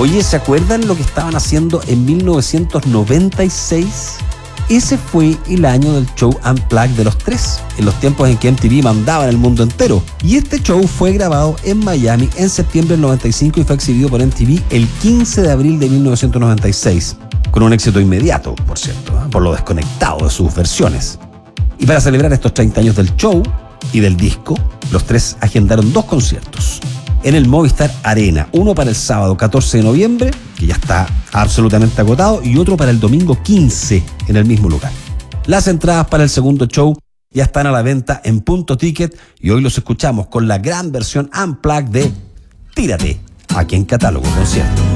Oye, ¿se acuerdan lo que estaban haciendo en 1996? Ese fue el año del show Unplugged de los tres, en los tiempos en que MTV mandaba en el mundo entero. Y este show fue grabado en Miami en septiembre del 95 y fue exhibido por MTV el 15 de abril de 1996, con un éxito inmediato, por cierto, por lo desconectado de sus versiones. Y para celebrar estos 30 años del show y del disco, los tres agendaron 2 conciertos en el Movistar Arena, uno para el sábado 14 de noviembre, que ya está absolutamente agotado, y otro para el domingo 15 en el mismo lugar. Las entradas para el segundo show ya están a la venta en Punto Ticket y hoy los escuchamos con la gran versión Unplugged de Tírate, aquí en Catálogo Concierto.